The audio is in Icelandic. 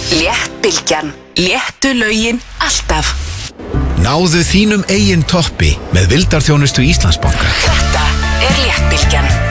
Léttbylgjan. Léttu lögin alltaf. Náðu þínum eigin toppi með vildarþjónustu Íslandsbanka. Þetta Léttbylgjan.